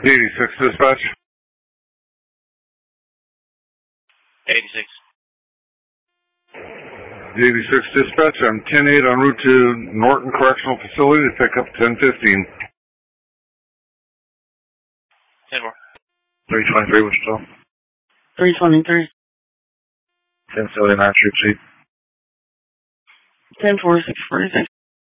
86 dispatch. 86. 86 dispatch, I'm 10-8 en route to Norton Correctional Facility to pick up 1015. 10-4. 323 Wichita. 323. 1079 Troop Seat. 10-4, 646.